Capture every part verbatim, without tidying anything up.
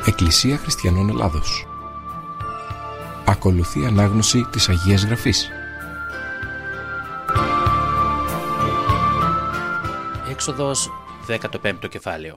Εκκλησία Χριστιανών Ελλάδος. Ακολουθεί ανάγνωση της Αγίας Γραφής. Έξοδος δέκατο πέμπτο κεφάλαιο.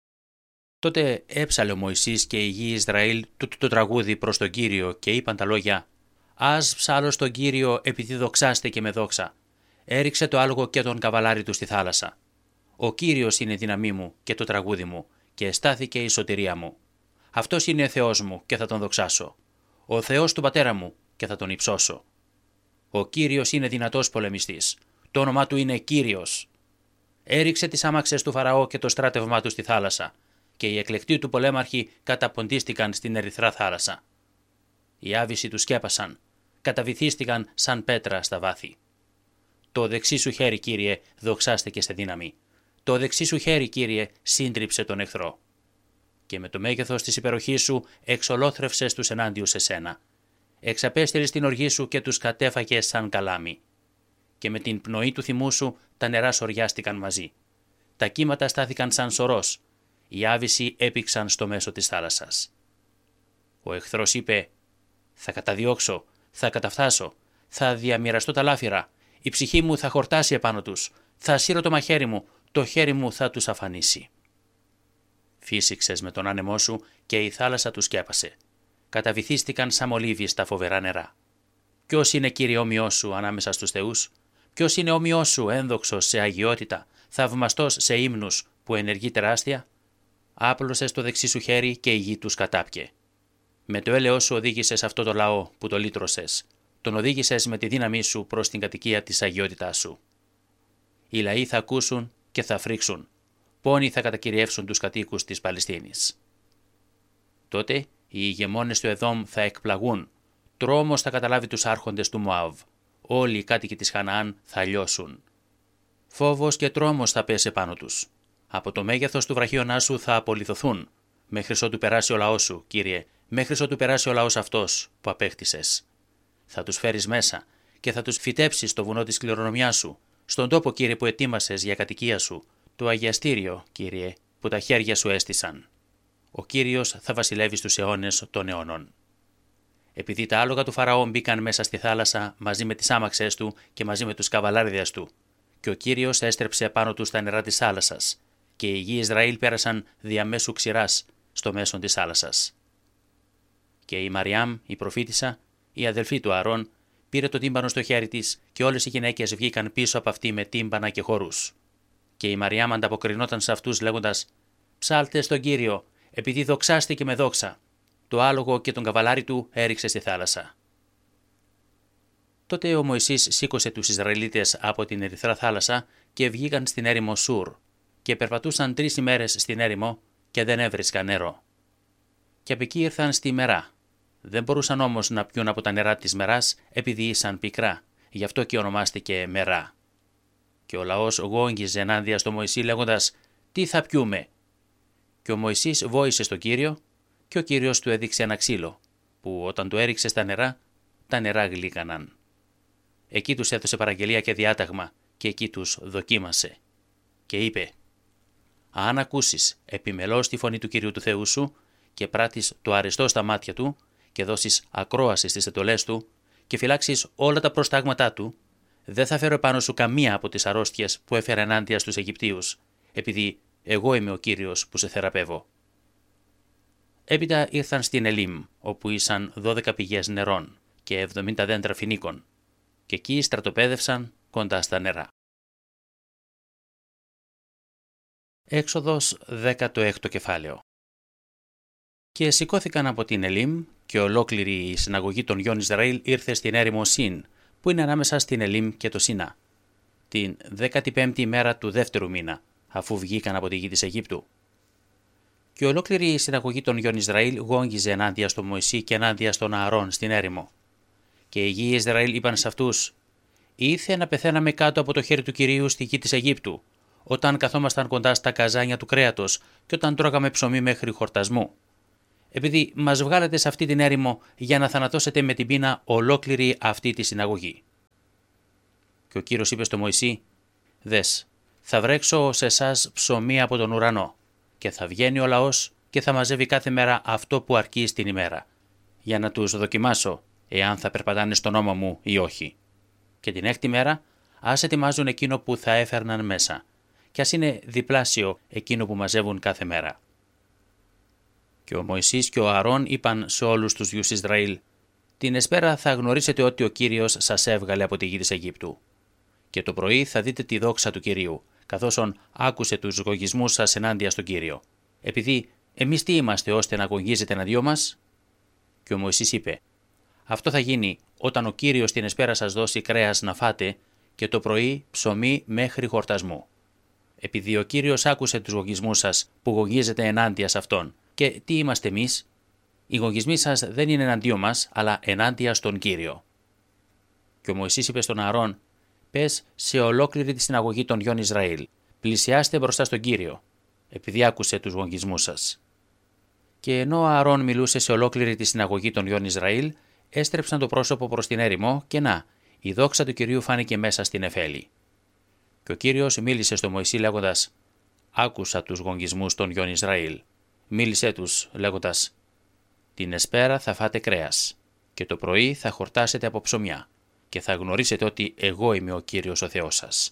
Τότε έψαλε ο Μωυσής και οι γη Ισραήλ τούτο το τραγούδι προς τον Κύριο και είπαν τα λόγια «Ας ψάλω στον Κύριο επειδή δοξάστε και με δόξα. Έριξε το άλογο και τον καβαλάρι του στη θάλασσα. Ο Κύριος είναι η δύναμή μου και το τραγούδι μου και εστάθηκε η σωτηρία μου. Αυτός είναι ο Θεός μου και θα τον δοξάσω. Ο Θεός του πατέρα μου και θα τον υψώσω. Ο Κύριος είναι δυνατός πολεμιστής. Το όνομά του είναι Κύριος. Έριξε τις άμαξες του Φαραώ και το στράτευμά του στη θάλασσα και οι εκλεκτοί του πολέμαρχοι καταποντίστηκαν στην ερυθρά θάλασσα. Οι άβυσσοι του σκέπασαν, καταβυθίστηκαν σαν πέτρα στα βάθη. Το δεξί σου χέρι, Κύριε, δοξάστηκε σε δύναμη. Το δεξί σου χέρι, Κύριε, σύντριψε τον εχθρό. Και με το μέγεθος της υπεροχής σου εξολόθρευσες τους ενάντιους σε σένα. Εξαπέστειλες την οργή σου και τους κατέφαγες σαν καλάμι. Και με την πνοή του θυμού σου τα νερά σωριάστηκαν μαζί. Τα κύματα στάθηκαν σαν σωρός. Οι άβυσσοι έπηξαν στο μέσο της θάλασσας. Ο εχθρός είπε «Θα καταδιώξω, θα καταφθάσω, θα διαμοιραστώ τα λάφυρα, η ψυχή μου θα χορτάσει επάνω τους, θα σύρω το μαχαίρι μου, το χέρι μου θα τους αφανίσει». Φύσηξες με τον άνεμό σου και η θάλασσα τους σκέπασε. Καταβυθίστηκαν σαν μολύβι στα φοβερά νερά. Ποιος είναι, Κύριε, όμοιός σου ανάμεσα στους θεούς? Ποιος είναι όμοιός σου, ένδοξος σε αγιότητα, θαυμαστός σε ύμνους, που ενεργεί τεράστια? Άπλωσες το δεξί σου χέρι και η γη τους κατάπιε. Με το έλεος σου οδήγησες αυτό το λαό που το λύτρωσες. Τον οδήγησες με τη δύναμή σου προς την κατοικία της αγιότητάς σου. Οι λαοί θα ακούσουν και θα φρίξουν. Πόνοι θα κατακυριεύσουν τους κατοίκους της Παλαιστίνης. Τότε οι ηγεμόνες του Εδόμ θα εκπλαγούν. Τρόμος θα καταλάβει τους άρχοντες του Μωάβ. Όλοι οι κάτοικοι της Χαναάν θα λιώσουν. Φόβος και τρόμος θα πέσει πάνω τους. Από το μέγεθος του βραχίωνάς σου θα απολιθωθούν. Μέχρι ότου περάσει ο λαός σου, Κύριε, μέχρι ότου περάσει ο λαός αυτός που απέκτησες. Θα τους φέρεις μέσα και θα τους φυτέψεις στο βουνό της κληρονομιάς σου, στον τόπο, Κύριε, που ετοίμασες για κατοικία σου, το αγιαστήριο, Κύριε, που τα χέρια σου έστησαν. Ο Κύριος θα βασιλεύει στους αιώνες των αιώνων. Επειδή τα άλογα του Φαραώ μπήκαν μέσα στη θάλασσα μαζί με τις άμαξες του και μαζί με τους καβαλάριδες του, και ο Κύριος έστρεψε πάνω τους τα νερά της θάλασσας, και οι γη Ισραήλ πέρασαν διαμέσου ξηράς στο μέσον της θάλασσας. Και η Μαριάμ, η προφήτισσα, η αδελφή του Αρών, πήρε το τύμπανο στο χέρι της και όλες οι γυναίκες βγήκαν πίσω από αυτή με τύμπανα και χορούς. Και η Μαριάμ ανταποκρινόταν σε αυτούς λέγοντας «Ψάλτε στον Κύριο, επειδή δοξάστηκε με δόξα. Το άλογο και τον καβαλάρι του έριξε στη θάλασσα». Τότε ο Μωυσής σήκωσε τους Ισραηλίτες από την ερυθρά θάλασσα και βγήκαν στην έρημο Σουρ και περπατούσαν τρεις ημέρες στην έρημο και δεν έβρισκαν νερό. Και από εκεί ήρθαν στη Μερά. Δεν μπορούσαν όμως να πιούν από τα νερά της Μεράς επειδή ήσαν πικρά, γι' αυτό και ονομάστηκε Μερά. Και ο λαός γόγγιζε ενάντια στο Μωυσή λέγοντας «Τι θα πιούμε?» Και ο Μωυσής βόησε στον Κύριο και ο Κύριος του έδειξε ένα ξύλο, που όταν το έριξε στα νερά, τα νερά γλύκαναν. Εκεί τους έδωσε παραγγελία και διάταγμα και εκεί τους δοκίμασε. Και είπε «Αν ακούσεις επιμελώς τη φωνή του Κυρίου του Θεού σου και πράττεις το αρεστό στα μάτια του και δώσεις ακρόαση στις εντολές του και φυλάξεις όλα τα προστάγματά του, δεν θα φέρω επάνω σου καμία από τις αρρώστιες που έφερα ενάντια στους Αιγυπτίους, επειδή εγώ είμαι ο Κύριος που σε θεραπεύω». Έπειτα ήρθαν στην Ελίμ, όπου ήσαν δώδεκα πηγές νερών και εβδομήντα δέντρα φοινίκων, και εκεί στρατοπέδευσαν κοντά στα νερά. Έξοδος δέκατο έκτο κεφάλαιο. Και σηκώθηκαν από την Ελίμ και ολόκληρη η συναγωγή των γιών Ισραήλ ήρθε στην έρημο Σιν, που είναι ανάμεσα στην Ελίμ και το Σινά, την δέκατη πέμπτη ημέρα του δεύτερου μήνα, αφού βγήκαν από τη γη της Αιγύπτου. Και ολόκληρη η συναγωγή των γιών Ισραήλ γόγγιζε ενάντια στον Μωυσή και ενάντια στον Ααρών στην έρημο. Και οι γη Ισραήλ είπαν σε αυτούς «Ήθε να πεθαίναμε κάτω από το χέρι του Κυρίου στη γη της Αιγύπτου, όταν καθόμασταν κοντά στα καζάνια του κρέατος και όταν τρώγαμε ψωμί μέχρι χορτασμού. Επειδή μας βγάλετε σε αυτή την έρημο για να θανατώσετε με την πείνα ολόκληρη αυτή τη συναγωγή». Και ο Κύριος είπε στο Μωυσή «Δες, θα βρέξω σε εσάς ψωμί από τον ουρανό και θα βγαίνει ο λαός και θα μαζεύει κάθε μέρα αυτό που αρκεί στην ημέρα, για να τους δοκιμάσω εάν θα περπατάνε στον νόμο μου ή όχι. Και την έκτη μέρα ας ετοιμάζουν εκείνο που θα έφερναν μέσα, κι ας είναι διπλάσιο εκείνο που μαζεύουν κάθε μέρα. Και ο Μωυσής και ο Ααρών είπαν σε όλους τους γιους Ισραήλ: την εσπέρα θα γνωρίσετε ότι ο Κύριος σας έβγαλε από τη γη της Αιγύπτου. Και το πρωί θα δείτε τη δόξα του Κυρίου, καθώς άκουσε τους γογισμούς σας ενάντια στον Κύριο. Επειδή εμείς τι είμαστε ώστε να γογίζετε εναντίον μας? Και ο Μωυσής είπε: αυτό θα γίνει όταν ο Κύριος την εσπέρα σας δώσει κρέας να φάτε και το πρωί ψωμί μέχρι χορτασμού. Επειδή ο Κύριος άκουσε τους γογισμούς σας που γογίζετε ενάντια σε αυτόν. Και τι είμαστε εμείς? Οι γογισμοί σας δεν είναι εναντίον μας, αλλά ενάντια στον Κύριο. Και ο Μωυσής είπε στον Ααρών: πες σε ολόκληρη τη συναγωγή των γιών Ισραήλ, πλησιάστε μπροστά στον Κύριο, επειδή άκουσε τους γογισμούς σας. Και ενώ ο Ααρών μιλούσε σε ολόκληρη τη συναγωγή των γιών Ισραήλ, έστρεψαν το πρόσωπο προς την έρημο και να, η δόξα του Κυρίου φάνηκε μέσα στην Εφέλη. Και ο Κύριος μίλησε στο Μωυσή λέγοντας: άκουσα τους γογισμούς των γιών Ισραήλ. Μίλησε τους λέγοντας: την εσπέρα θα φάτε κρέας και το πρωί θα χορτάσετε από ψωμιά και θα γνωρίσετε ότι εγώ είμαι ο Κύριος ο Θεός σας.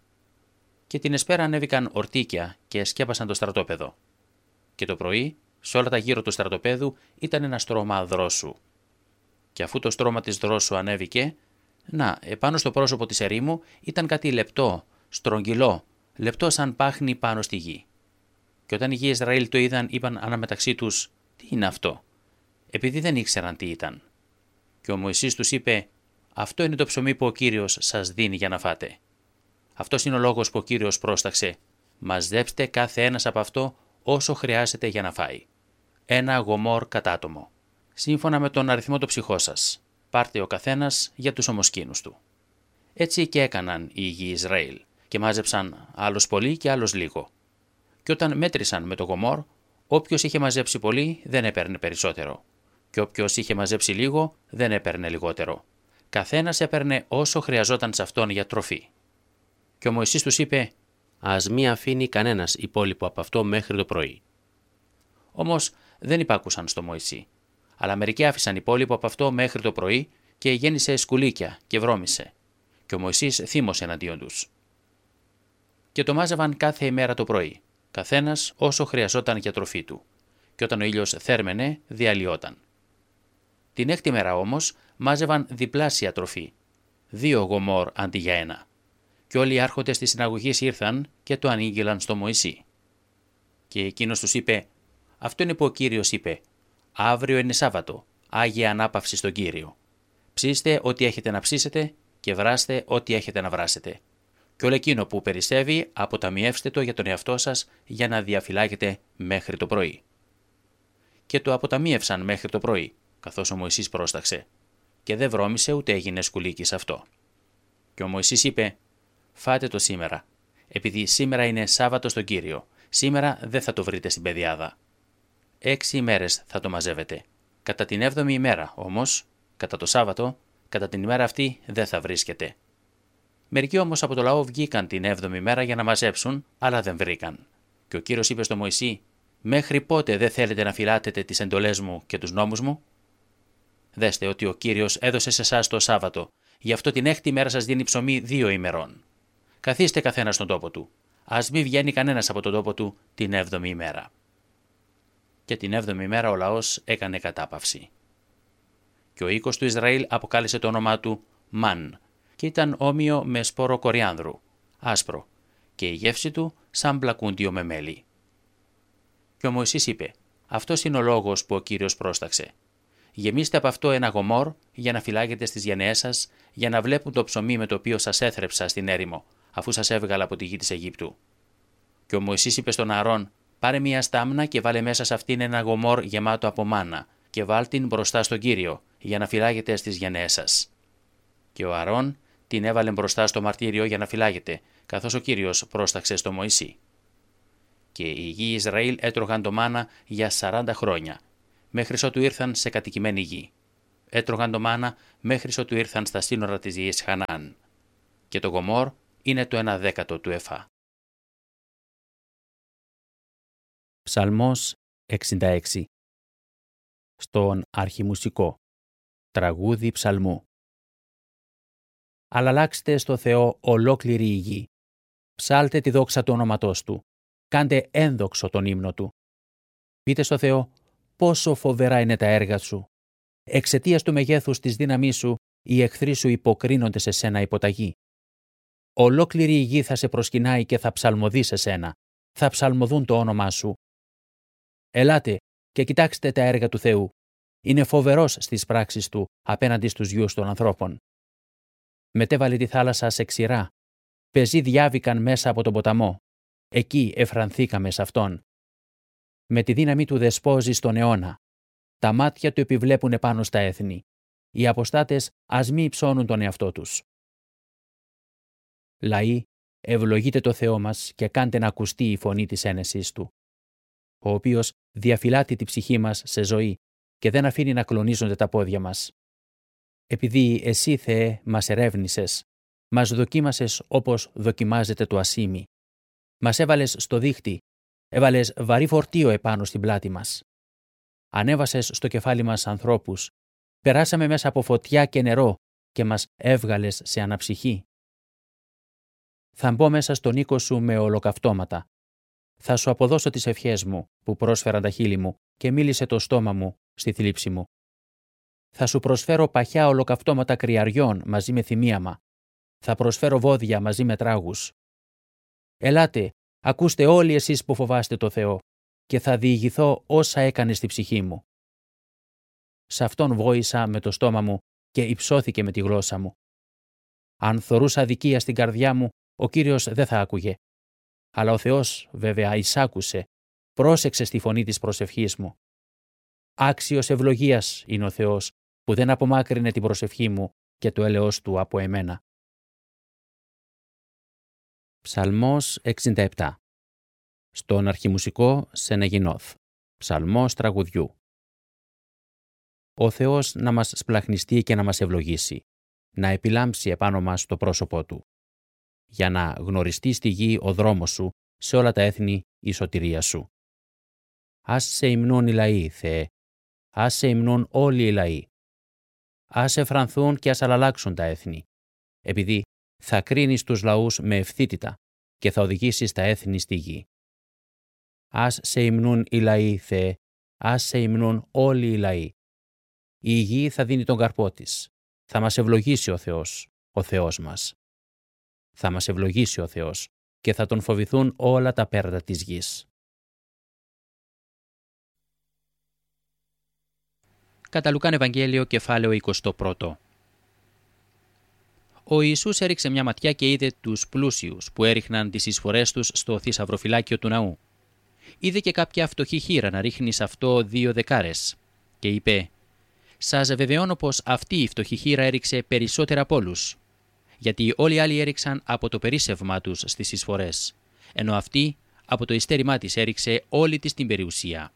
Και την εσπέρα ανέβηκαν ορτίκια και σκέπασαν το στρατόπεδο. Και το πρωί, σε όλα τα γύρω του στρατοπέδου ήταν ένα στρώμα δρόσου. Και αφού το στρώμα της δρόσου ανέβηκε, να, επάνω στο πρόσωπο της ερήμου ήταν κάτι λεπτό, στρογγυλό, λεπτό σαν πάχνη πάνω στη γη. Και όταν οι γιοι Ισραήλ το είδαν, είπαν αναμεταξύ τους: τι είναι αυτό? Επειδή δεν ήξεραν τι ήταν. Και ο Μωυσής τους είπε: αυτό είναι το ψωμί που ο Κύριος σας δίνει για να φάτε. Αυτός είναι ο λόγος που ο Κύριος πρόσταξε: μαζέψτε κάθε ένας από αυτό όσο χρειάζεται για να φάει. Ένα γομόρ κατάτομο. Σύμφωνα με τον αριθμό του ψυχό σας. Πάρτε ο καθένας για τους ομοσκήνους του. Έτσι και έκαναν οι γιοι Ισραήλ και μάζεψαν άλλος πολύ και άλλος λίγο. Και όταν μέτρησαν με το γομόρ, όποιος είχε μαζέψει πολύ δεν έπαιρνε περισσότερο. Και όποιος είχε μαζέψει λίγο δεν έπαιρνε λιγότερο. Καθένας έπαιρνε όσο χρειαζόταν σε αυτόν για τροφή. Και ο Μωυσής τους είπε: ας μη αφήνει κανένας υπόλοιπο από αυτό μέχρι το πρωί. Όμως δεν υπάκουσαν στο Μωυσή, αλλά μερικοί άφησαν υπόλοιπο από αυτό μέχρι το πρωί και γέννησε σκουλίκια και βρώμησε. Και ο Μωυσής θύμωσε εναντίον τους. Και το μάζευαν κάθε ημέρα το πρωί, καθένας όσο χρειαζόταν για τροφή του. Και όταν ο ήλιος θέρμαινε, διαλυόταν. Την έκτη μέρα όμως μάζευαν διπλάσια τροφή, δύο γομόρ αντί για ένα. Και όλοι οι άρχοντες της συναγωγής ήρθαν και το ανήγγειλαν στο Μωυσή. Και εκείνος τους είπε: αυτό είναι που ο Κύριος είπε: αύριο είναι Σάββατο, Άγια Ανάπαυση στον Κύριο. Ψήστε ό,τι έχετε να ψήσετε και βράστε ό,τι έχετε να βράσετε. Και όλο εκείνο που περισσεύει αποταμιεύστε το για τον εαυτό σας για να διαφυλάγετε μέχρι το πρωί. Και το αποταμίευσαν μέχρι το πρωί, καθώς ο Μωυσής πρόσταξε. Και δεν βρώμησε ούτε έγινε σκουλίκι σε αυτό. Και ο Μωυσής είπε: φάτε το σήμερα, επειδή σήμερα είναι Σάββατο στον Κύριο. Σήμερα δεν θα το βρείτε στην πεδιάδα. Έξι ημέρες θα το μαζεύετε. Κατά την έβδομη ημέρα όμως, κατά το Σάββατο, κατά την ημέρα αυτή δεν θα βρίσκεται. Μερικοί όμως από το λαό βγήκαν την έβδομη ημέρα για να μαζέψουν, αλλά δεν βρήκαν. Και ο Κύριος είπε στο Μωυσή: μέχρι πότε δεν θέλετε να φυλάτετε τις εντολές μου και τους νόμους μου? Δέστε ότι ο Κύριος έδωσε σε εσάς το Σάββατο, γι' αυτό την έκτη ημέρα σας δίνει ψωμί δύο ημερών. Καθίστε καθένα στον τόπο του. Ας μη βγαίνει κανένας από τον τόπο του την έβδομη ημέρα. Και την έβδομη ημέρα ο λαός έκανε κατάπαυση. Και ο οίκος του Ισραήλ αποκάλεσε το όνομά του Μαν, και ήταν όμοιο με σπόρο κοριάνδρου, άσπρο, και η γεύση του σαν μπλακούντιο με μέλι. Και ο Μωυσής είπε: αυτός είναι ο λόγος που ο Κύριος πρόσταξε. Γεμίστε από αυτό ένα γομόρ για να φυλάγετε στις γενναίες σας, για να βλέπουν το ψωμί με το οποίο σας έθρεψα στην έρημο, αφού σας έβγαλα από τη γη της Αιγύπτου. Και ο Μωυσής είπε στον Ααρών: πάρε μια στάμνα και βάλε μέσα σε αυτήν ένα γομόρ γεμάτο από μάνα, και βάλ την μπροστά στον Κύριο, για να φυλάγετε στις γενναίες σας. Και ο Ααρών την έβαλε μπροστά στο μαρτύριο για να φυλάγεται, καθώς ο Κύριος πρόσταξε στο Μωυσή. Και οι γιοι Ισραήλ έτρωγαν το μάνα για σαράντα χρόνια, μέχρι ότου ήρθαν σε κατοικημένη γη. Έτρωγαν το μάνα μέχρι ότου ήρθαν στα σύνορα της γης Χανάν. Και το γομόρ είναι το ένα δέκατο του εφά. Ψαλμός εξήντα έξι. Στον αρχιμουσικό. Τραγούδι ψαλμού. Αλλαλάξτε στο Θεό ολόκληρη η γη. Ψάλτε τη δόξα του ονόματός Του. Κάντε ένδοξο τον ύμνο Του. Πείτε στο Θεό πόσο φοβερά είναι τα έργα Σου. Εξαιτίας του μεγέθους της δύναμής Σου, οι εχθροί Σου υποκρίνονται σε σένα υποταγή. Ολόκληρη η γη θα σε προσκυνάει και θα ψαλμοδεί σε σένα. Θα ψαλμοδούν το όνομά Σου. Ελάτε και κοιτάξτε τα έργα του Θεού. Είναι φοβερός στις πράξεις Του απέναντι στους γιους των ανθρώπων. Μετέβαλε τη θάλασσα σε ξηρά. Πεζοί διάβηκαν μέσα από τον ποταμό. Εκεί εφρανθήκαμε σε Αυτόν. Με τη δύναμη Του δεσπόζει στον αιώνα. Τα μάτια Του επιβλέπουν επάνω στα έθνη. Οι αποστάτες ας μη υψώνουν τον εαυτό τους. Λαοί, ευλογείτε το Θεό μας και κάντε να ακουστεί η φωνή της ένεσης Του, ο οποίος διαφυλάττει τη ψυχή μας σε ζωή και δεν αφήνει να κλονίζονται τα πόδια μας. Επειδή Εσύ, Θεέ, μας ερεύνησες, μας δοκίμασες όπως δοκιμάζεται το ασίμι. Μας έβαλες στο δίχτυ, έβαλες βαρύ φορτίο επάνω στην πλάτη μας. Ανέβασες στο κεφάλι μας ανθρώπους, περάσαμε μέσα από φωτιά και νερό και μας έβγαλες σε αναψυχή. Θα μπω μέσα στον οίκο Σου με ολοκαυτώματα. Θα Σου αποδώσω τις ευχές μου που πρόσφεραν τα χείλη μου και μίλησε το στόμα μου στη θλίψη μου. Θα Σου προσφέρω παχιά ολοκαυτώματα κρυαριών μαζί με θυμίαμα. Θα προσφέρω βόδια μαζί με τράγους. Ελάτε, ακούστε όλοι εσείς που φοβάστε το Θεό και θα διηγηθώ όσα έκανε στη ψυχή μου. Σ' Αυτόν βόησα με το στόμα μου και υψώθηκε με τη γλώσσα μου. Αν θωρούσα αδικία στην καρδιά μου, ο Κύριος δεν θα άκουγε. Αλλά ο Θεός βέβαια εισάκουσε, πρόσεξε στη φωνή της προσευχής μου. Άξιος ευλογίας είναι ο Θεός που δεν απομάκρυνε την προσευχή μου και το έλεος Του από εμένα. Ψαλμός εξήντα επτά. Στον αρχιμουσικό Σενεγινόθ. Ψαλμός τραγουδιού. Ο Θεός να μας σπλαχνιστεί και να μας ευλογήσει, να επιλάμψει επάνω μας το πρόσωπό Του, για να γνωριστεί στη γη ο δρόμος Σου, σε όλα τα έθνη η σωτηρία Σου. Ας σε υμνούν οι λαοί, Θεέ, ας σε υμνούν όλοι οι λαοί. Ας εφρανθούν και ας αλλάξουν τα έθνη, επειδή θα κρίνεις τους λαούς με ευθύτητα και θα οδηγήσεις τα έθνη στη γη. Ας σε υμνούν οι λαοί, Θεέ, ας σε υμνούν όλοι οι λαοί. Η γη θα δίνει τον καρπό της. Θα μας ευλογήσει ο Θεός, ο Θεός μας. Θα μας ευλογήσει ο Θεός και θα Τον φοβηθούν όλα τα πέρδα της γης. Κατά Λουκάν Ευαγγέλιο, κεφάλαιο είκοσι ένα. Ο Ιησούς έριξε μια ματιά και είδε τους πλούσιους που έριχναν τις εισφορές τους στο θησαυροφυλάκιο του ναού. Είδε και κάποια φτωχή χήρα να ρίχνει σε αυτό δύο δεκάρες και είπε: «Σας βεβαιώνω πως αυτή η φτωχή χήρα έριξε περισσότερα από όλους, γιατί όλοι οι άλλοι έριξαν από το περίσσευμά τους στις εισφορές, ενώ αυτή από το ειστέρημά της έριξε όλη της την περιουσία».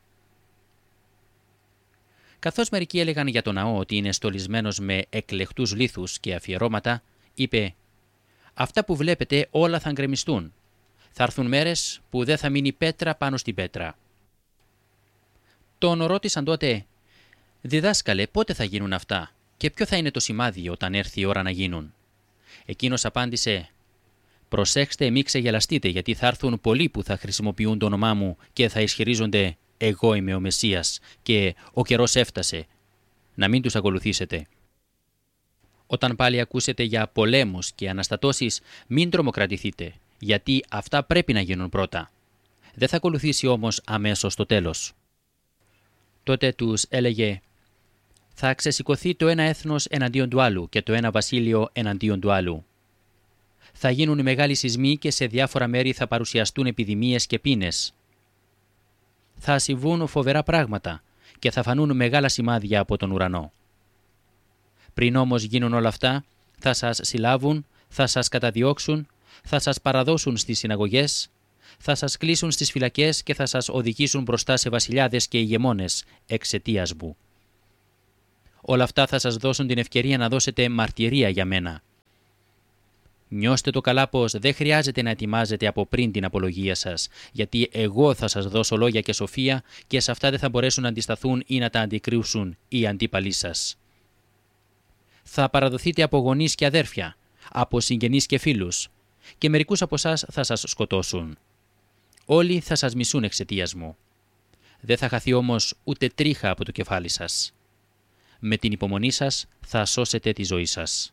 Καθώς μερικοί έλεγαν για τον ναό ότι είναι στολισμένος με εκλεκτούς λίθους και αφιερώματα, είπε: «Αυτά που βλέπετε όλα θα γκρεμιστούν. Θα έρθουν μέρες που δεν θα μείνει πέτρα πάνω στην πέτρα». Τον ρώτησαν τότε: «Διδάσκαλε, πότε θα γίνουν αυτά και ποιο θα είναι το σημάδι όταν έρθει η ώρα να γίνουν?» Εκείνος απάντησε: «Προσέξτε, μη ξεγελαστείτε, γιατί θα έρθουν πολλοί που θα χρησιμοποιούν το όνομά μου και θα ισχυρίζονται: εγώ είμαι ο Μεσσίας και ο καιρός έφτασε. Να μην τους ακολουθήσετε. Όταν πάλι ακούσετε για πολέμους και αναστατώσεις, μην τρομοκρατηθείτε, γιατί αυτά πρέπει να γίνουν πρώτα. Δεν θα ακολουθήσει όμως αμέσως το τέλος». Τότε τους έλεγε: «Θα ξεσηκωθεί το ένα έθνος εναντίον του άλλου και το ένα βασίλειο εναντίον του άλλου. Θα γίνουν μεγάλοι σεισμοί και σε διάφορα μέρη θα παρουσιαστούν επιδημίες και πείνες. Θα συμβούν φοβερά πράγματα και θα φανούν μεγάλα σημάδια από τον ουρανό. Πριν όμως γίνουν όλα αυτά, θα σας συλλάβουν, θα σας καταδιώξουν, θα σας παραδώσουν στις συναγωγές, θα σας κλείσουν στις φυλακές και θα σας οδηγήσουν μπροστά σε βασιλιάδες και ηγεμόνες εξαιτίας μου. Όλα αυτά θα σας δώσουν την ευκαιρία να δώσετε μαρτυρία για μένα. Νιώστε το καλά πως δεν χρειάζεται να ετοιμάζετε από πριν την απολογία σας, γιατί εγώ θα σας δώσω λόγια και σοφία και σε αυτά δεν θα μπορέσουν να αντισταθούν ή να τα αντικρούσουν οι αντίπαλοι σας. Θα παραδοθείτε από γονείς και αδέρφια, από συγγενείς και φίλους, και μερικούς από εσάς θα σας σκοτώσουν. Όλοι θα σας μισούν εξαιτίας μου. Δεν θα χαθεί όμως ούτε τρίχα από το κεφάλι σας. Με την υπομονή σας θα σώσετε τη ζωή σας.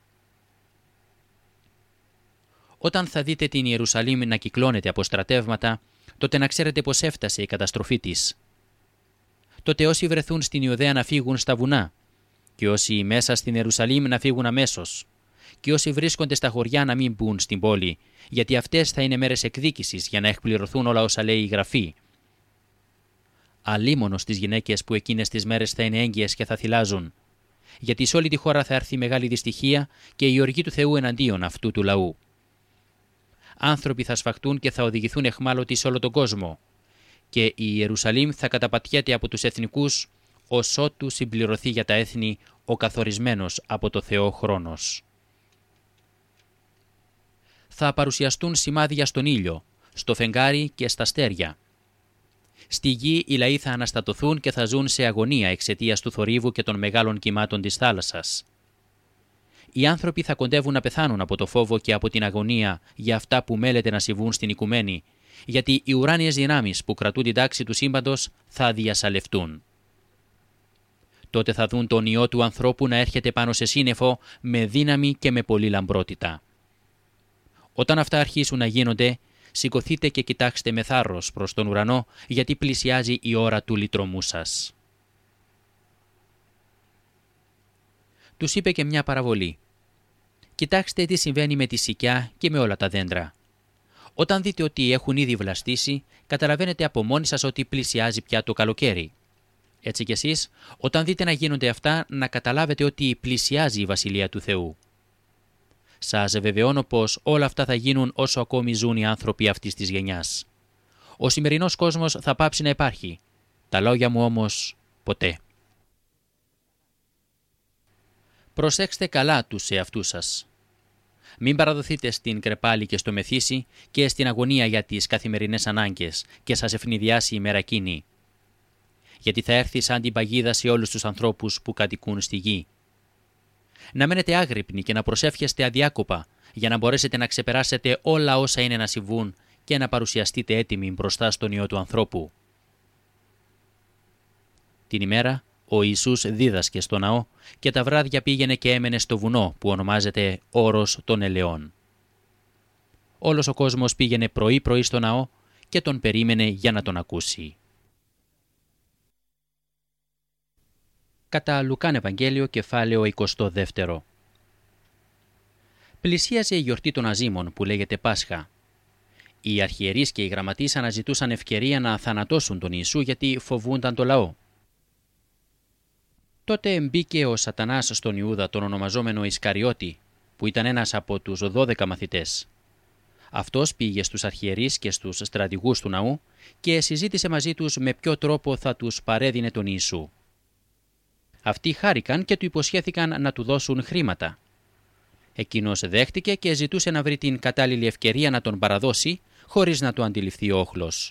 Όταν θα δείτε την Ιερουσαλήμ να κυκλώνεται από στρατεύματα, τότε να ξέρετε πως έφτασε η καταστροφή της. Τότε όσοι βρεθούν στην Ιουδαία να φύγουν στα βουνά, και όσοι μέσα στην Ιερουσαλήμ να φύγουν αμέσως, και όσοι βρίσκονται στα χωριά να μην μπουν στην πόλη, γιατί αυτές θα είναι μέρες εκδίκησης για να εκπληρωθούν όλα όσα λέει η Γραφή. Αλίμονο στις γυναίκες που εκείνες τις μέρες θα είναι έγκυες και θα θυλάζουν, γιατί σε όλη τη χώρα θα έρθει μεγάλη δυστυχία και η οργή του Θεού εναντίον αυτού του λαού. Άνθρωποι θα σφαχτούν και θα οδηγηθούν εχμάλωτοι σε όλο τον κόσμο, και η Ιερουσαλήμ θα καταπατιέται από τους εθνικούς, ως ότου συμπληρωθεί για τα έθνη ο καθορισμένος από το Θεό χρόνος. Θα παρουσιαστούν σημάδια στον ήλιο, στο φεγγάρι και στα αστέρια. Στη γη οι λαοί θα αναστατωθούν και θα ζουν σε αγωνία εξαιτίας του θορύβου και των μεγάλων κυμάτων της θάλασσας. Οι άνθρωποι θα κοντεύουν να πεθάνουν από το φόβο και από την αγωνία για αυτά που μέλεται να συμβούν στην οικουμένη, γιατί οι ουράνιες δυνάμεις που κρατούν την τάξη του σύμπαντος θα διασαλευτούν. Τότε θα δουν τον Υιό του ανθρώπου να έρχεται πάνω σε σύννεφο με δύναμη και με πολλή λαμπρότητα. Όταν αυτά αρχίσουν να γίνονται, σηκωθείτε και κοιτάξτε με θάρρος προς τον ουρανό, γιατί πλησιάζει η ώρα του λυτρωμού σας. Τους είπε και μια παραβολή. Κοιτάξτε τι συμβαίνει με τη σικιά και με όλα τα δέντρα. Όταν δείτε ότι έχουν ήδη βλαστήσει, καταλαβαίνετε από μόνοι σας ότι πλησιάζει πια το καλοκαίρι. Έτσι κι εσείς, όταν δείτε να γίνονται αυτά, να καταλάβετε ότι πλησιάζει η Βασιλεία του Θεού. Σας βεβαιώνω πως όλα αυτά θα γίνουν όσο ακόμη ζουν οι άνθρωποι αυτής της γενιάς. Ο σημερινός κόσμος θα πάψει να υπάρχει. Τα λόγια μου όμως ποτέ. Προσέξτε καλά τους εαυτούς σας. Μην παραδοθείτε στην κρεπάλη και στο μεθύσι και στην αγωνία για τις καθημερινές ανάγκες και σας ευνηδιάσει η μέρα εκείνη. Γιατί θα έρθει σαν την παγίδα σε όλους τους ανθρώπους που κατοικούν στη γη. Να μένετε άγρυπνοι και να προσεύχεστε αδιάκοπα για να μπορέσετε να ξεπεράσετε όλα όσα είναι να συμβούν και να παρουσιαστείτε έτοιμοι μπροστά στον Υιό του ανθρώπου. Την ημέρα ο Ιησούς δίδασκε στο ναό και τα βράδια πήγαινε και έμενε στο βουνό που ονομάζεται Όρος των Ελαιών. Όλος ο κόσμος πήγαινε πρωί-πρωί στο ναό και τον περίμενε για να τον ακούσει. Κατά Λουκάν Ευαγγέλιο, κεφάλαιο είκοσι δύο. Πλησίαζε η γιορτή των Αζήμων που λέγεται Πάσχα. Οι αρχιερείς και οι γραμματείς αναζητούσαν ευκαιρία να θανατώσουν τον Ιησού γιατί φοβούνταν το λαό. Τότε μπήκε ο Σατανάς στον Ιούδα, τον ονομαζόμενο Ισκαριώτη, που ήταν ένας από τους δώδεκα μαθητές. Αυτός πήγε στους αρχιερείς και στους στρατηγούς του ναού και συζήτησε μαζί τους με ποιο τρόπο θα τους παρέδινε τον Ιησού. Αυτοί χάρηκαν και του υποσχέθηκαν να του δώσουν χρήματα. Εκείνος δέχτηκε και ζητούσε να βρει την κατάλληλη ευκαιρία να τον παραδώσει, χωρίς να το αντιληφθεί ο όχλος.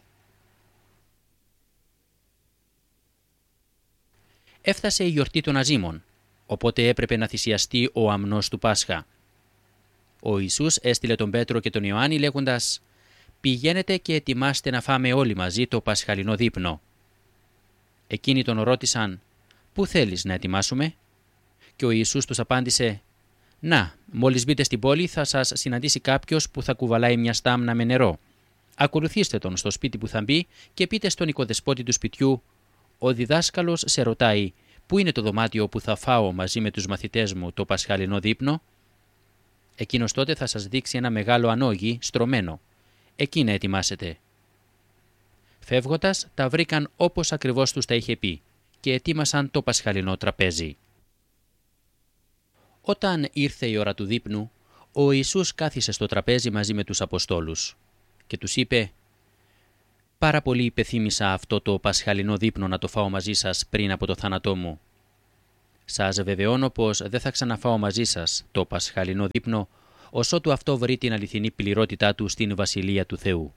Έφτασε η γιορτή των Αζήμων, οπότε έπρεπε να θυσιαστεί ο αμνός του Πάσχα. Ο Ιησούς έστειλε τον Πέτρο και τον Ιωάννη λέγοντας «Πηγαίνετε και ετοιμάστε να φάμε όλοι μαζί το πασχαλινό δείπνο». Εκείνοι τον ρώτησαν «Πού θέλεις να ετοιμάσουμε?» Και ο Ιησούς τους απάντησε «Να, μόλις μπείτε στην πόλη θα σας συναντήσει κάποιος που θα κουβαλάει μια στάμνα με νερό. Ακολουθήστε τον στο σπίτι που θα μπει και πείτε στον οικοδεσπότη του σπιτιού «Ο διδάσκαλος σε ρωτάει πού είναι το δωμάτιο που θα φάω μαζί με τους μαθητές μου το πασχαλινό δείπνο?» Εκείνος τότε θα σας δείξει ένα μεγάλο ανόγι στρωμένο. Εκεί να ετοιμάσετε. Φεύγοντας τα βρήκαν όπως ακριβώς τους τα είχε πει και ετοίμασαν το πασχαλινό τραπέζι. Όταν ήρθε η ώρα του δείπνου, ο Ιησούς κάθισε στο τραπέζι μαζί με τους Αποστόλους και τους είπε «Πάρα πολύ υπεθύμησα αυτό το πασχαλινό δείπνο να το φάω μαζί σας πριν από το θάνατό μου. Σας βεβαιώνω πως δεν θα ξαναφάω μαζί σας το πασχαλινό δείπνο ωσότου αυτό βρει την αληθινή πληρότητά του στην Βασιλεία του Θεού.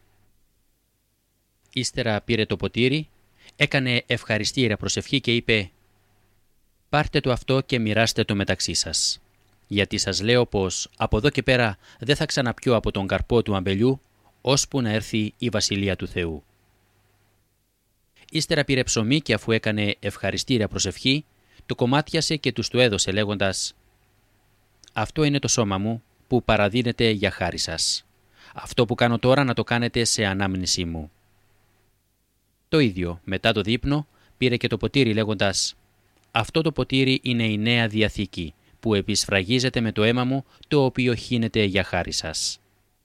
Ύστερα πήρε το ποτήρι, έκανε ευχαριστήρια προσευχή και είπε «Πάρτε το αυτό και μοιράστε το μεταξύ σας, γιατί σας λέω πως από εδώ και πέρα δεν θα ξαναπιώ από τον καρπό του αμπελιού, ώσπου να έρθει η Βασιλεία του Θεού». Ύστερα πήρε ψωμί και αφού έκανε ευχαριστήρια προσευχή, το κομμάτιασε και τους του έδωσε λέγοντας «Αυτό είναι το σώμα μου που παραδίνεται για χάρη σας. Αυτό που κάνω τώρα να το κάνετε σε ανάμνησή μου». Το ίδιο, μετά το δείπνο, πήρε και το ποτήρι λέγοντας «Αυτό το ποτήρι είναι η Νέα Διαθήκη που επισφραγίζεται με το αίμα μου, το οποίο χύνεται για χάρη σας.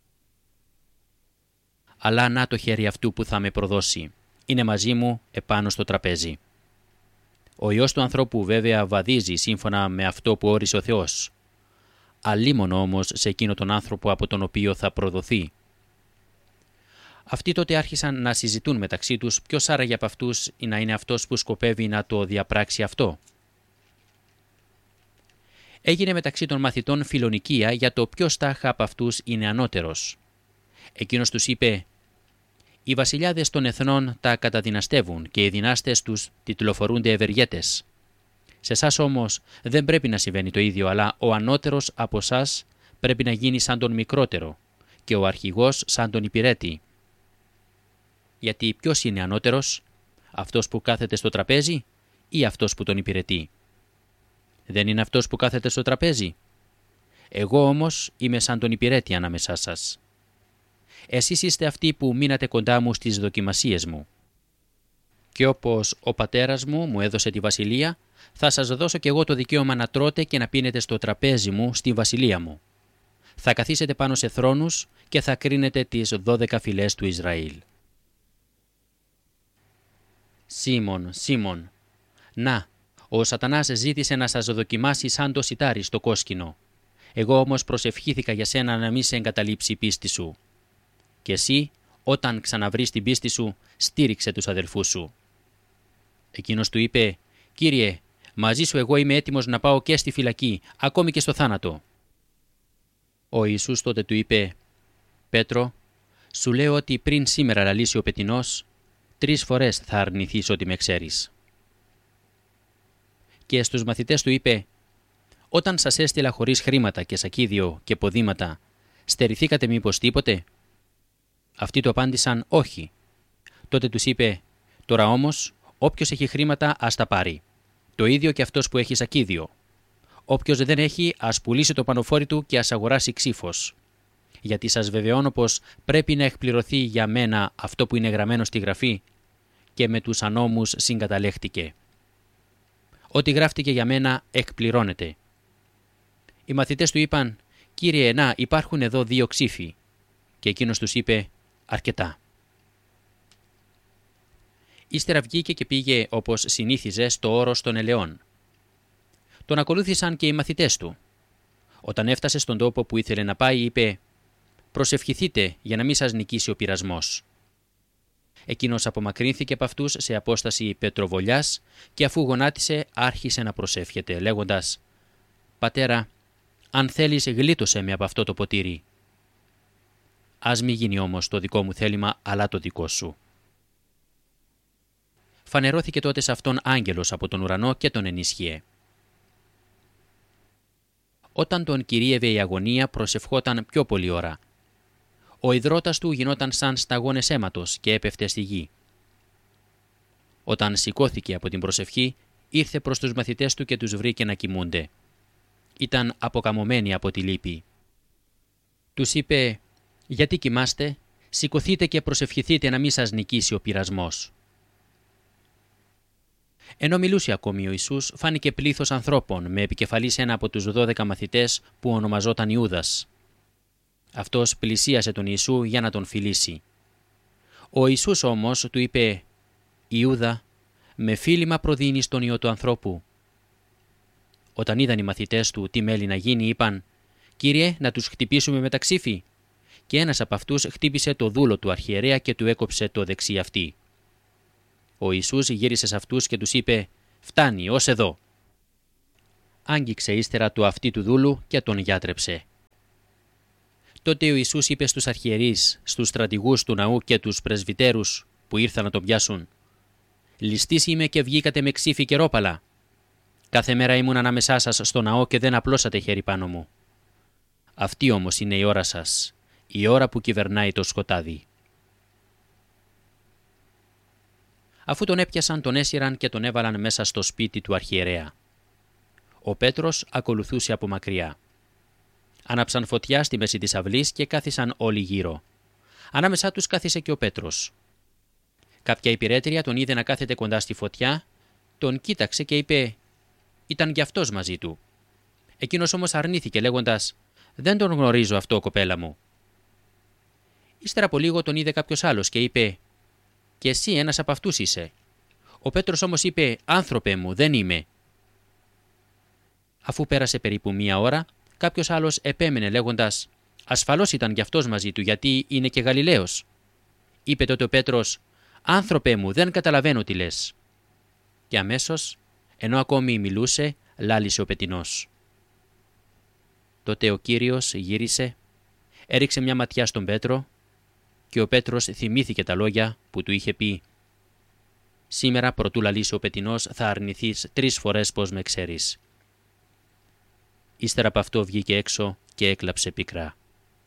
Αλλά να το χέρι αυτού που θα με προδώσει. Είναι μαζί μου επάνω στο τραπέζι». Ο Υιός του ανθρώπου βέβαια βαδίζει σύμφωνα με αυτό που όρισε ο Θεός. Αλίμονο όμως σε εκείνο τον άνθρωπο από τον οποίο θα προδοθεί. Αυτοί τότε άρχισαν να συζητούν μεταξύ τους ποιος άραγε από αυτούς να είναι αυτός που σκοπεύει να το διαπράξει αυτό. Έγινε μεταξύ των μαθητών φιλονικία για το ποιος τάχα από αυτούς είναι ανώτερος. Εκείνος τους είπε «Οι βασιλιάδες των εθνών τα καταδυναστεύουν και οι δυνάστες τους τιτλοφορούνται ευεργέτες. Σε εσάς όμως δεν πρέπει να συμβαίνει το ίδιο, αλλά ο ανώτερος από εσάς πρέπει να γίνει σαν τον μικρότερο και ο αρχηγός σαν τον υπηρέτη. Γιατί ποιος είναι ανώτερος, αυτός που κάθεται στο τραπέζι ή αυτός που τον υπηρετεί? Δεν είναι αυτός που κάθεται στο τραπέζι? Εγώ όμως είμαι σαν τον υπηρέτη ανάμεσά σας. Εσείς είστε αυτοί που μείνατε κοντά μου στις δοκιμασίες μου. Και όπως ο πατέρας μου μου έδωσε τη βασιλεία, θα σας δώσω κι εγώ το δικαίωμα να τρώτε και να πίνετε στο τραπέζι μου στη βασιλεία μου. Θα καθίσετε πάνω σε θρόνους και θα κρίνετε τις δώδεκα φυλές του Ισραήλ. Σίμων, Σίμων, να, ο Σατανάς ζήτησε να σας δοκιμάσει σαν το σιτάρι στο κόσκινο. Εγώ όμως προσευχήθηκα για σένα να μην σε εγκαταλείψει η πίστη σου. Και εσύ, όταν ξαναβρεις την πίστη σου, στήριξε τους αδελφούς σου». Εκείνος του είπε «Κύριε, μαζί σου εγώ είμαι έτοιμος να πάω και στη φυλακή, ακόμη και στο θάνατο». Ο Ιησούς τότε του είπε «Πέτρο, σου λέω ότι πριν σήμερα λαλήσει ο πετεινός, τρεις φορές θα αρνηθείς ότι με ξέρεις». Και στους μαθητές του είπε «Όταν σας έστειλα χωρίς χρήματα και σακίδιο και ποδήματα, στερηθήκατε μήπως τίποτε?» Αυτοί του απάντησαν «Όχι». Τότε τους είπε «Τώρα όμως, όποιος έχει χρήματα ας τα πάρει. Το ίδιο και αυτός που έχει σακίδιο. Όποιος δεν έχει ας πουλήσει το πανοφόρι του και ας αγοράσει ξύφος. Γιατί σας βεβαιώνω πως πρέπει να εκπληρωθεί για μένα αυτό που είναι γραμμένο στη γραφή και με τους ανώμους συγκαταλέχτηκε. Ό,τι γράφτηκε για μένα εκπληρώνεται». Οι μαθητές του είπαν «Κύριε, να, υπάρχουν εδώ δύο ξύφοι». Και εκείνος τους είπε «Αρκετά». Ύστερα βγήκε και πήγε όπως συνήθιζε στο όρος των ελαιών. Τον ακολούθησαν και οι μαθητές του. Όταν έφτασε στον τόπο που ήθελε να πάει, είπε «Προσευχηθείτε για να μην σας νικήσει ο πειρασμός». Εκείνος απομακρύνθηκε από αυτούς σε απόσταση πετροβολιάς και αφού γονάτισε άρχισε να προσεύχεται λέγοντας «Πατέρα, αν θέλεις γλίτωσέ με από αυτό το ποτήρι. Ας μη γίνει όμως το δικό μου θέλημα, αλλά το δικό σου». Φανερώθηκε τότε σε αυτόν άγγελος από τον ουρανό και τον ενίσχυε. Όταν τον κυρίευε η αγωνία, προσευχόταν πιο πολλή ώρα. Ο ιδρώτας του γινόταν σαν σταγόνες αίματος και έπεφτε στη γη. Όταν σηκώθηκε από την προσευχή, ήρθε προς τους μαθητές του και τους βρήκε να κοιμούνται. Ήταν αποκαμωμένοι από τη λύπη. Τους είπε «Γιατί κοιμάστε, σηκωθείτε και προσευχηθείτε να μην σας νικήσει ο πειρασμός». Ενώ μιλούσε ακόμη ο Ιησούς, φάνηκε πλήθος ανθρώπων με επικεφαλής ένα από τους δώδεκα μαθητές που ονομαζόταν Ιούδας. Αυτός πλησίασε τον Ιησού για να τον φιλήσει. Ο Ιησούς όμως του είπε «Ιούδα, με φίλημα προδίνεις τον Υιό του ανθρώπου». Όταν είδαν οι μαθητές του τι μέλει να γίνει, είπαν «Κύριε, να τους χτυπήσουμε με τα ξύφη». Και ένας από αυτούς χτύπησε το δούλο του αρχιερέα και του έκοψε το δεξί αυτί. Ο Ιησούς γύρισε σε αυτούς και τους είπε «Φτάνει, ως εδώ». Άγγιξε ύστερα το αυτί του δούλου και τον γιάτρεψε. Τότε ο Ιησούς είπε στους αρχιερείς, στους στρατηγούς του ναού και τους πρεσβυτέρους που ήρθαν να τον πιάσουν: «Ληστείς είμαι και βγήκατε με ξύφη και ρόπαλα. Κάθε μέρα ήμουν ανάμεσά σας στο ναό και δεν απλώσατε χέρι πάνω μου. Αυτή όμως είναι η ώρα σας, η ώρα που κυβερνάει το σκοτάδι». Αφού τον έπιασαν, τον έσυραν και τον έβαλαν μέσα στο σπίτι του αρχιερέα. Ο Πέτρος ακολουθούσε από μακριά. Άναψαν φωτιά στη μέση της αυλής και κάθισαν όλοι γύρω. Ανάμεσά τους κάθισε και ο Πέτρος. Κάποια υπηρέτρια τον είδε να κάθεται κοντά στη φωτιά, τον κοίταξε και είπε: «Ήταν κι αυτός μαζί του». Εκείνος όμως αρνήθηκε λέγοντας: «Δεν τον γνωρίζω αυτό, κοπέλα μου». Ύστερα από λίγο τον είδε κάποιος άλλος και είπε: «Και εσύ ένας από αυτούς είσαι». Ο Πέτρος όμως είπε: «Άνθρωπε μου, δεν είμαι». Αφού πέρασε περίπου μία ώρα, κάποιος άλλος επέμενε λέγοντας: «Ασφαλώς ήταν κι αυτός μαζί του, γιατί είναι και Γαλιλαίος». Είπε τότε ο Πέτρος: «Άνθρωπε μου, δεν καταλαβαίνω τι λες». Και αμέσως, ενώ ακόμη μιλούσε, λάλησε ο πετεινός. Τότε ο Κύριος γύρισε, έριξε μια ματιά στον Πέτρο και ο Πέτρος θυμήθηκε τα λόγια που του είχε πει: «Σήμερα, προτού λαλήσει ο πετεινός, θα αρνηθείς τρεις φορές πως με ξέρεις». Ύστερα από αυτό βγήκε έξω και έκλαψε πικρά.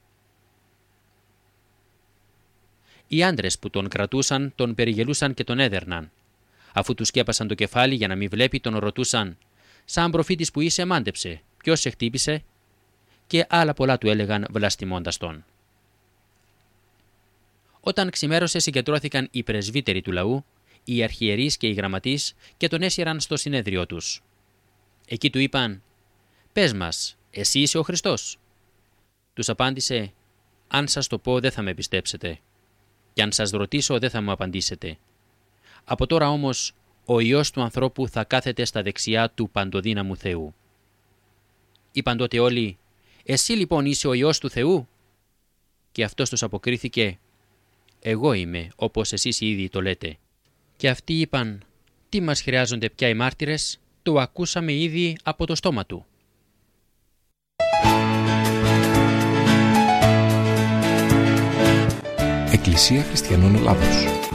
Οι άντρες που τον κρατούσαν τον περιγελούσαν και τον έδερναν. Αφού του σκέπασαν το κεφάλι για να μην βλέπει, τον ρωτούσαν: «Σαν προφήτης που είσαι, μάντεψε, ποιος σε χτύπησε?» Και άλλα πολλά του έλεγαν βλαστημώντας τον. Όταν ξημέρωσε, συγκεντρώθηκαν οι πρεσβύτεροι του λαού, οι αρχιερείς και οι γραμματείς και τον έσυραν στο συνέδριό τους. Εκεί του είπαν: «Πες μας, εσύ είσαι ο Χριστός?» Τους απάντησε: «Αν σας το πω, δεν θα με πιστέψετε. Και αν σας ρωτήσω, δεν θα μου απαντήσετε. Από τώρα όμως, ο Υιός του ανθρώπου θα κάθεται στα δεξιά του παντοδύναμου Θεού». Είπαν τότε όλοι: «Εσύ λοιπόν είσαι ο Υιός του Θεού?» Και αυτός τους αποκρίθηκε: «Εγώ είμαι, όπως εσείς ήδη το λέτε». Και αυτοί είπαν: «Τι μας χρειάζονται πια οι μάρτυρες, το ακούσαμε ήδη από το στόμα του». Εκκλησία Χριστιανών Ελλάδος.